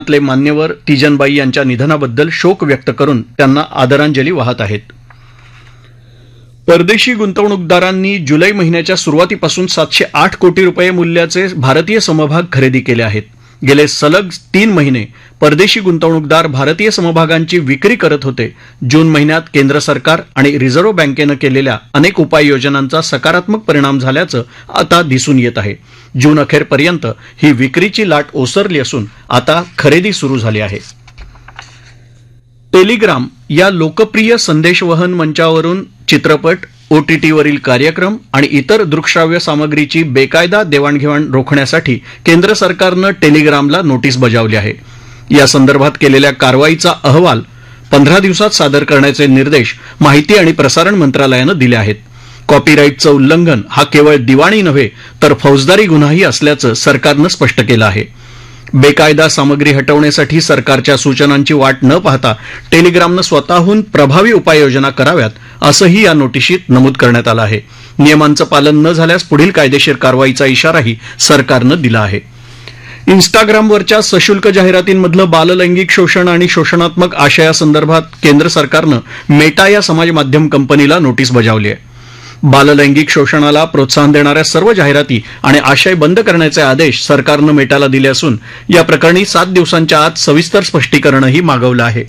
तले मान्यवर तीजनबाई यांच्या निधनाबद्दल शोक व्यक्त करून त्यांना आदरांजली वाहत आहेत. परदेशी गुंतवणूकदारांनी जुलै महिन्याच्या सुरुवातीपासून 708 कोटी रुपये मूल्याचे भारतीय समभाग खरेदी केले आहेत. गेले सलग 3 महिने परदेशी गुंतवणूकदार भारतीय समभागांची विक्री करत होते. जून महिन्यात केंद्र सरकार आणि रिझर्व्ह बँकेनं केलेल्या अनेक उपाययोजनांचा सकारात्मक परिणाम झाल्याचं आता दिसून येत आहे. जून अखेरपर्यंत ही विक्रीची लाट ओसरली असून आता खरेदी सुरू झाली आहे. टेलिग्राम या लोकप्रिय संदेशवहन मंचावरून चित्रपट, OTTवरील कार्यक्रम आणि इतर दृकश्राव्य सामग्रीची बेकायदा देवाणघेवाण रोखण्यासाठी केंद्र सरकारनं टेलिग्रामला नोटीस बजावली आहे. या संदर्भात केलेल्या कारवाईचा अहवाल 15 दिवसात सादर करण्याचे निर्देश माहिती आणि प्रसारण मंत्रालयानं दिले आहेत. कॉपीराईटचं उल्लंघन हा केवळ दिवाणी नव्हे तर फौजदारी गुन्हाही असल्याचं सरकारनं स्पष्ट केलं आहे. बेकायदा सामग्री हटवण्यासाठी सरकारच्या सूचनांची वाट न पाहता टेलिग्रामनं स्वतःहून प्रभावी उपाययोजना कराव्यात असंही या नोटिशीत नमूद करण्यात आलं आहे. नियमांचं पालन न झाल्यास पुढील कायदेशीर कारवाईचा इशाराही सरकारनं दिला आहे. इन्स्टाग्रामवरच्या सशुल्क जाहिरातींमधलं बाललैंगिक शोषण आणि शोषणात्मक आशयासंदर्भात केंद्र सरकारनं मेटा या समाज माध्यम कंपनीला नोटीस बजावली आहे. बाललैंगिक शोषणाला प्रोत्साहन देणाऱ्या सर्व जाहिराती आणि आशय बंद करण्याचे आदेश सरकारनं मेटाला दिले असून या प्रकरणी 7 दिवसांच्या आत सविस्तर स्पष्टीकरणही मागवलं आहे.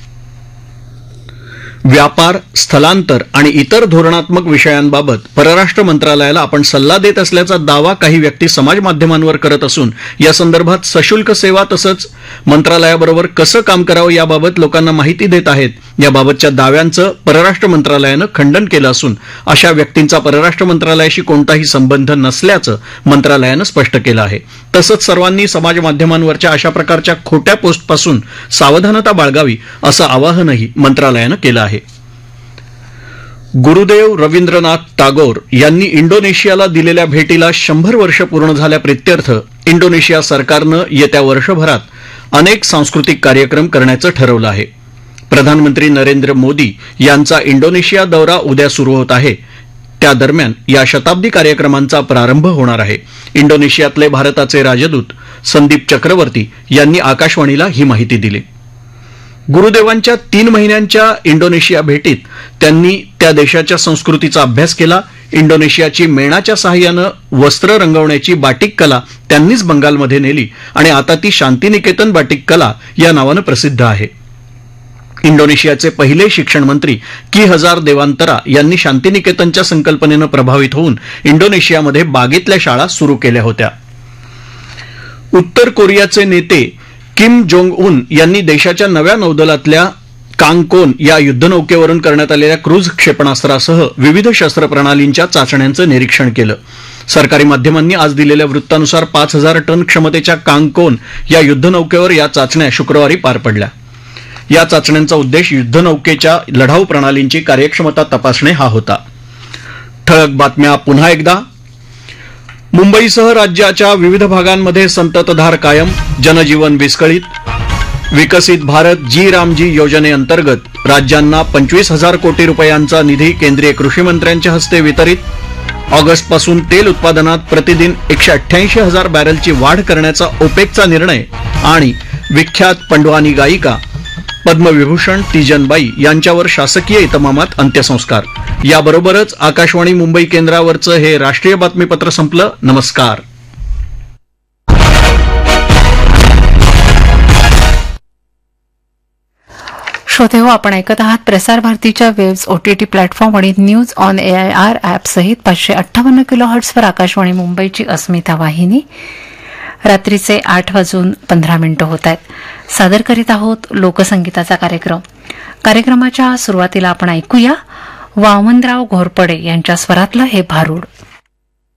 व्यापार, स्थलांतर आणि इतर धोरणात्मक विषयांबाबत परराष्ट्र मंत्रालयाला आपण सल्ला देत असल्याचा दावा काही व्यक्ती समाज माध्यमांवर करत असून या संदर्भात सशुल्क सेवा तसंच मंत्रालयाबरोबर कसं काम करावं याबाबत लोकांना माहिती देत आहेत. याबाबतच्या दाव्यांचं परराष्ट्र मंत्रालयानं खंडन केलं असून अशा व्यक्तींचा परराष्ट्र मंत्रालयाशी कोणताही संबंध नसल्याचं मंत्रालयानं स्पष्ट केलं आहे. तसंच सर्वांनी समाज माध्यमांवरच्या अशा प्रकारच्या खोट्या पोस्टपासून सावधानता बाळगावी असं आवाहनही मंत्रालयानं केलं आहे. गुरुदेव रवींद्रनाथ टागोर यांनी इंडोनेशियाला दिलेल्या भेटीला 100 वर्ष पूर्ण झाल्याप्रित्यर्थ इंडोनेशिया सरकारनं येत्या वर्षभरात अनेक सांस्कृतिक कार्यक्रम करण्याचं ठरवलं आहे. प्रधानमंत्री नरेंद्र मोदी यांचा इंडोनेशिया दौरा उद्या सुरू होत आहे. त्या दरम्यान या शताब्दी कार्यक्रमांचा प्रारंभ होणार आहे. इंडोनेशियातले भारताचे राजदूत संदीप चक्रवर्ती यांनी आकाशवाणीला ही माहिती दिली. गुरुदेवांच्या 3 महिन्यांच्या इंडोनेशिया भेटीत त्यांनी त्या देशाच्या संस्कृतीचा अभ्यास केला. इंडोनेशियाची मेणाच्या सहाय्यानं वस्त्र रंगवण्याची बाटिक कला त्यांनीच बंगालमध्ये नेली आणि आता ती शांतिनिकेतन बाटिक कला या नावानं प्रसिद्ध आहे. इंडोनेशियाचे पहिले शिक्षण मंत्री की हजार देवांतरा यांनी शांतिनिकेतनच्या संकल्पनेनं प्रभावित होऊन इंडोनेशियामध्ये बागेतल्या शाळा सुरू केल्या होत्या. उत्तर कोरियाचे नेते किम जोंग उन यांनी देशाच्या नव्या नौदलातल्या कांगकोन या युद्धनौकेवरून करण्यात आलेल्या क्रूझ क्षेपणास्त्रासह विविध शस्त्रप्रणालींच्या चाचण्यांचं निरीक्षण केलं. सरकारी माध्यमांनी आज दिलेल्या वृत्तानुसार 5000 टन क्षमतेच्या कांगकोन या युद्धनौकेवर या चाचण्या शुक्रवारी पार पडल्या. या चाचण्यांचा उद्देश युद्धनौकेच्या लढाऊ प्रणालींची कार्यक्षमता तपासणे हा होता. ठळक बातम्या पुन्हा एकदा. मुंबईसह राज्याच्या विविध भागांमध्ये संततधार कायम, जनजीवन विस्कळीत. विकसित भारत जी रामजी योजनेअंतर्गत राज्यांना 25,000 कोटी रुपयांचा निधी केंद्रीय कृषी मंत्र्यांच्या हस्ते वितरित. ऑगस्टपासून तेल उत्पादनात प्रतिदिन 188,000 बॅरलची वाढ करण्याचा ओपेकचा निर्णय. आणि विख्यात पंडवानी गायिका पद्मविभूषण तीजनबाई यांच्यावर शासकीय इतमामात अंत्यसंस्कार. याबरोबरच आकाशवाणी मुंबई केंद्रावरचं हे राष्ट्रीय बातमीपत्र संपलं. नमस्कार. श्रोते हो, आपण ऐकत आहात प्रसार भारतीच्या वेव्स OTT प्लॅटफॉर्म आणि न्यूज ऑन AIR ॲप सहित 558 किलोहर्ट्झवर आकाशवाणी मुंबईची अस्मिता वाहिनी. रात्रीचे 8:15 होत आहेत. सादर करीत आहोत लोकसंगीताचा कार्यक्रम. कार्यक्रमाच्या सुरुवातीला आपण ऐकूया वामनराव घोरपडे यांच्या स्वरातलं हे भारूड.